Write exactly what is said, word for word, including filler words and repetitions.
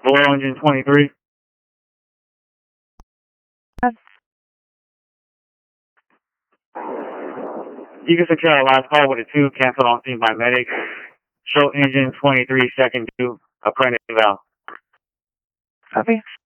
Below engine twenty-three. You can secure our last call with a two, canceled on scene by medic. Show engine twenty-three, second two, apprentice valve. Copy.